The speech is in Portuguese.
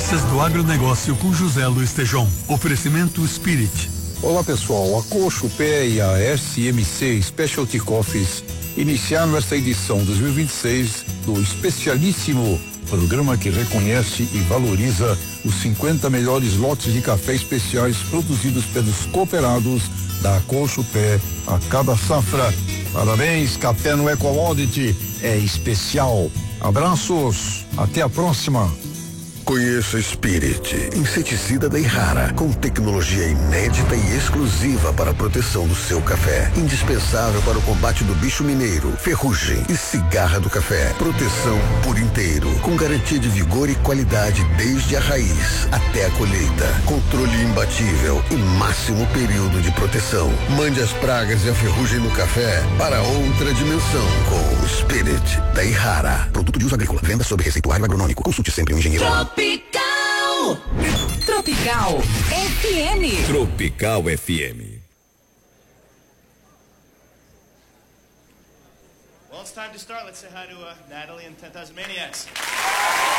Notícias do agronegócio com José Luiz Tejon. Oferecimento Spirit. Olá pessoal, a Cochupé e a SMC Specialty Coffees iniciaram esta edição 2026 do especialíssimo programa que reconhece e valoriza os 50 melhores lotes de café especiais produzidos pelos cooperados da Cochupé a cada safra. Parabéns, café não é commodity, é especial. Abraços, até a próxima. Conheça Spirit, inseticida da Ihara, com tecnologia inédita e exclusiva para a proteção do seu café. Indispensável para o combate do bicho mineiro, ferrugem e cigarra do café. Proteção por inteiro, com garantia de vigor e qualidade desde a raiz até a colheita. Controle imbatível e máximo período de proteção. Mande as pragas e a ferrugem no café para outra dimensão com Spirit da Ihara. Produto de uso agrícola. Venda sob receituário agronômico. Consulte sempre um engenheiro. Tropical FM. Tropical FM. Well, it's time to start. Let's say hi to Natalie and 10,000 Maniacs.